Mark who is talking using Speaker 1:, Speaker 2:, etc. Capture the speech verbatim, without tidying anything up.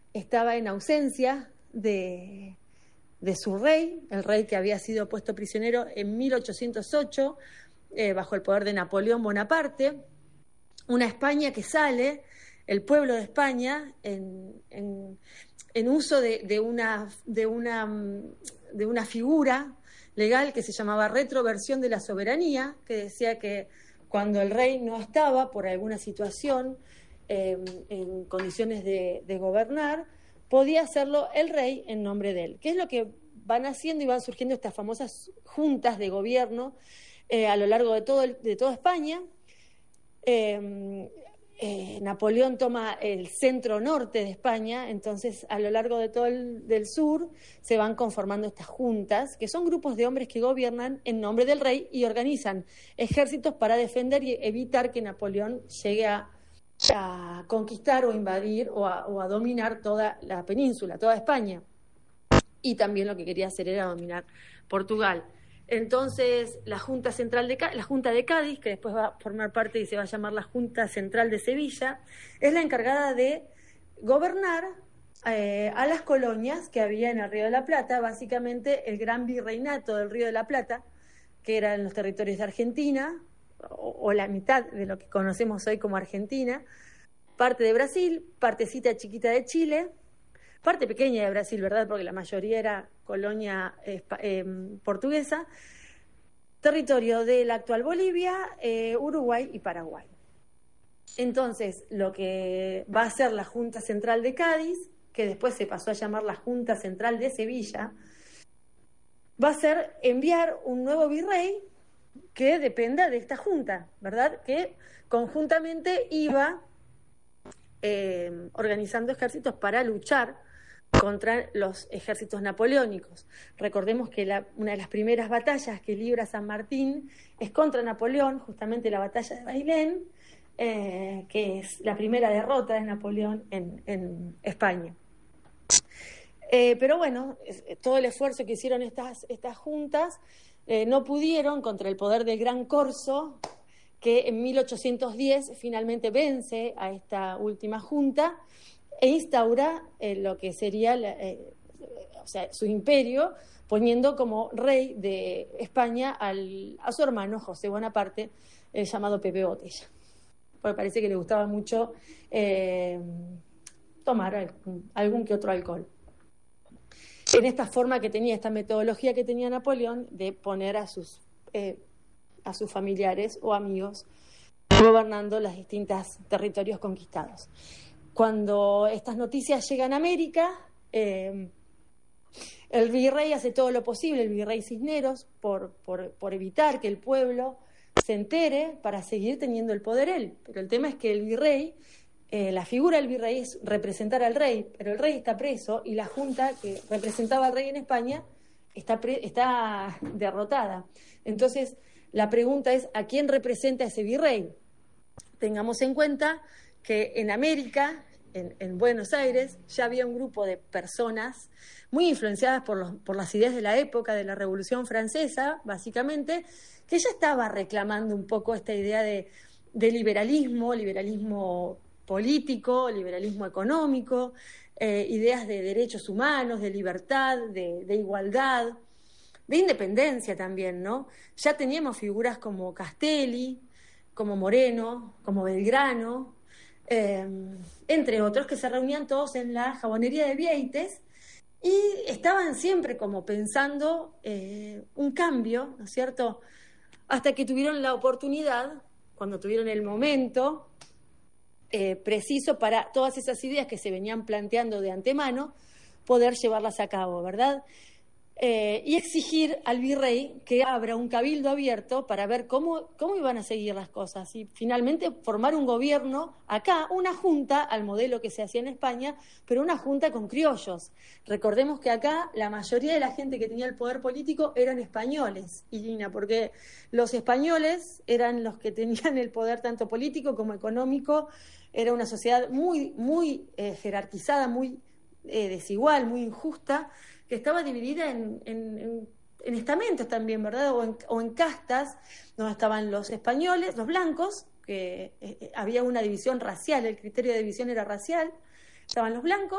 Speaker 1: estaba en ausencia de, de su rey, el rey que había sido puesto prisionero en mil ochocientos ocho, eh, bajo el poder de Napoleón Bonaparte. Una España que sale, el pueblo de España, en, en, en uso de, de, una, de, una, de una figura legal que se llamaba retroversión de la soberanía, que decía que cuando el rey no estaba por alguna situación eh, en condiciones de, de gobernar, podía hacerlo el rey en nombre de él, que es lo que van haciendo y van surgiendo estas famosas juntas de gobierno eh, a lo largo de, todo el, de toda España. Eh, eh, Napoleón toma el centro norte de España, entonces a lo largo de todo el del sur se van conformando estas juntas, que son grupos de hombres que gobiernan en nombre del rey y organizan ejércitos para defender y evitar que Napoleón llegue a, a conquistar o invadir o a, o a dominar toda la península, toda España. Y también lo que quería hacer era dominar Portugal. Entonces, la Junta Central de Cádiz, la Junta de Cádiz, que después va a formar parte y se va a llamar la Junta Central de Sevilla, es la encargada de gobernar eh, a las colonias que había en el Río de la Plata, básicamente el gran virreinato del Río de la Plata, que eran los territorios de Argentina, o, o la mitad de lo que conocemos hoy como Argentina, parte de Brasil, partecita chiquita de Chile, parte pequeña de Brasil, ¿verdad? Porque la mayoría era colonia eh, eh, portuguesa, territorio de la actual Bolivia, eh, Uruguay y Paraguay. Entonces, lo que va a ser la Junta Central de Cádiz, que después se pasó a llamar la Junta Central de Sevilla, va a ser enviar un nuevo virrey que dependa de esta junta, ¿verdad? Que conjuntamente iba eh, organizando ejércitos para luchar contra los ejércitos napoleónicos. Recordemos que la, una de las primeras batallas que libra San Martín es contra Napoleón, justamente la batalla de Bailén, eh, que es la primera derrota de Napoleón en, en España. Eh, pero bueno, todo el esfuerzo que hicieron estas, estas juntas eh, no pudieron contra el poder del Gran Corso, que en mil ochocientos diez finalmente vence a esta última junta e instaura eh, lo que sería la, eh, o sea, su imperio, poniendo como rey de España al, a su hermano José Bonaparte, eh, llamado Pepe Botella, porque parece que le gustaba mucho eh, tomar algún, algún que otro alcohol. En esta forma que tenía, esta metodología que tenía Napoleón de poner a sus, eh, a sus familiares o amigos gobernando los distintos territorios conquistados. Cuando estas noticias llegan a América, eh, el virrey hace todo lo posible, el virrey Cisneros, por, por, por evitar que el pueblo se entere para seguir teniendo el poder él. Pero el tema es que el virrey, eh, la figura del virrey es representar al rey, pero el rey está preso y la junta que representaba al rey en España está, pre, está derrotada. Entonces, la pregunta es, ¿a quién representa ese virrey? Tengamos en cuenta que en América, en, en Buenos Aires, ya había un grupo de personas muy influenciadas por, los, por las ideas de la época de la Revolución Francesa, básicamente, que ya estaba reclamando un poco esta idea de, de liberalismo, liberalismo político, liberalismo económico, eh, ideas de derechos humanos, de libertad, de, de igualdad, de independencia también, ¿no? Ya teníamos figuras como Castelli, como Moreno, como Belgrano, eh, entre otros, que se reunían todos en la jabonería de Vieites y estaban siempre como pensando eh, un cambio, ¿no es cierto?, hasta que tuvieron la oportunidad, cuando tuvieron el momento eh, preciso para todas esas ideas que se venían planteando de antemano, poder llevarlas a cabo, ¿verdad? Eh, y exigir al virrey que abra un cabildo abierto para ver cómo, cómo iban a seguir las cosas y finalmente formar un gobierno acá, una junta al modelo que se hacía en España, pero una junta con criollos. Recordemos que acá la mayoría de la gente que tenía el poder político eran españoles, Irina, porque los españoles eran los que tenían el poder tanto político como económico. Era una sociedad muy, muy eh, jerarquizada, muy eh, desigual, muy injusta, que estaba dividida en, en, en, en estamentos también, ¿verdad? O en, o en castas, donde estaban los españoles, los blancos, que eh, había una división racial, el criterio de división era racial, estaban los blancos,